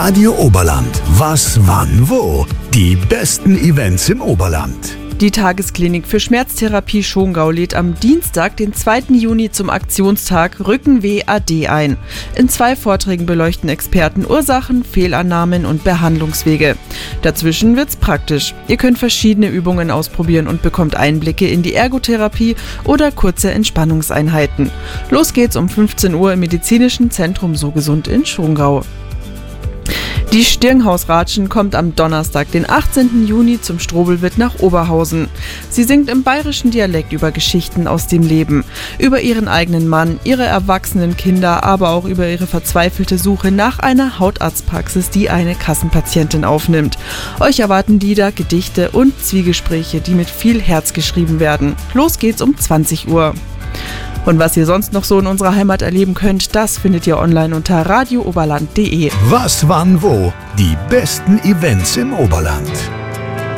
Radio Oberland. Was, wann, wo? Die besten Events im Oberland. Die Tagesklinik für Schmerztherapie Schongau lädt am Dienstag, den 2. Juni zum Aktionstag Rückenweh AD ein. In 2 Vorträgen beleuchten Experten Ursachen, Fehlannahmen und Behandlungswege. Dazwischen wird's praktisch. Ihr könnt verschiedene Übungen ausprobieren und bekommt Einblicke in die Ergotherapie oder kurze Entspannungseinheiten. Los geht's um 15 Uhr im Medizinischen Zentrum So Gesund in Schongau. Die Stirnhausratschen kommt am Donnerstag, den 18. Juni zum Strobelwitt nach Oberhausen. Sie singt im bayerischen Dialekt über Geschichten aus dem Leben, über ihren eigenen Mann, ihre erwachsenen Kinder, aber auch über ihre verzweifelte Suche nach einer Hautarztpraxis, die eine Kassenpatientin aufnimmt. Euch erwarten Lieder, Gedichte und Zwiegespräche, die mit viel Herz geschrieben werden. Los geht's um 20 Uhr. Und was ihr sonst noch so in unserer Heimat erleben könnt, das findet ihr online unter radiooberland.de. Was, wann, wo? Die besten Events im Oberland.